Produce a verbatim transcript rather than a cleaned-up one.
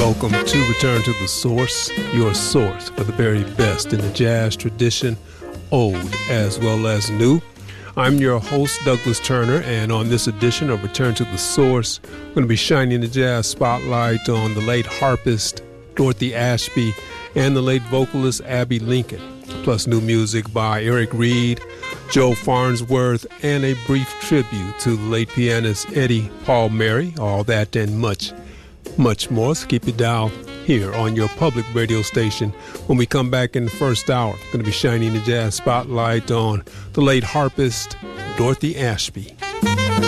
Welcome to Return to the Source, your source for the very best in the jazz tradition, old as well as new. I'm your host, Douglas Turner, and on this edition of Return to the Source, we're going to be shining the jazz spotlight on the late harpist Dorothy Ashby and the late vocalist Abbey Lincoln, plus new music by Eric Reed, Joe Farnsworth, and a brief tribute to the late pianist Eddie Palmieri. All that and much, much more. So keep it dialed here on your public radio station. When we come back in the first hour, we're going to be shining the jazz spotlight on the late harpist Dorothy Ashby.